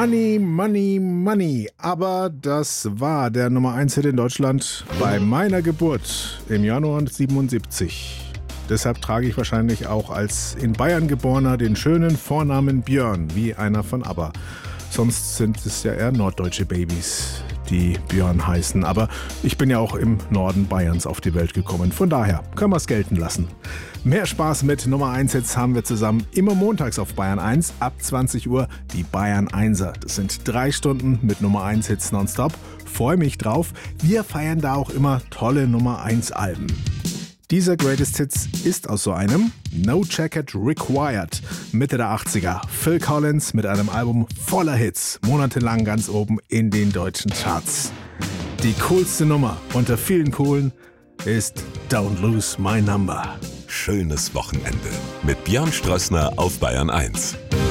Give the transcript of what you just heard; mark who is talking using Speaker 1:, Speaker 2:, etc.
Speaker 1: Money, Money, Money. Aber das war der Nummer 1 Hit in Deutschland bei meiner Geburt im Januar 77. Deshalb trage ich wahrscheinlich auch als in Bayern geborener den schönen Vornamen Björn, wie einer von ABBA. Sonst sind es ja eher norddeutsche Babys, die Björn heißen. Aber ich bin ja auch im Norden Bayerns auf die Welt gekommen. Von daher können wir es gelten lassen. Mehr Spaß mit Nummer 1 Hits haben wir zusammen immer montags auf Bayern 1 ab 20 Uhr die Bayern 1er. Das sind 3 Stunden mit Nummer 1 Hits nonstop. Freue mich drauf. Wir feiern da auch immer tolle Nummer 1 Alben. Dieser Greatest Hits ist aus so einem No Jacket Required, Mitte der 80er. Phil Collins mit einem Album voller Hits, monatelang ganz oben in den deutschen Charts. Die coolste Nummer unter vielen coolen ist Don't Lose My Number.
Speaker 2: Schönes Wochenende mit Björn Strössner auf Bayern 1.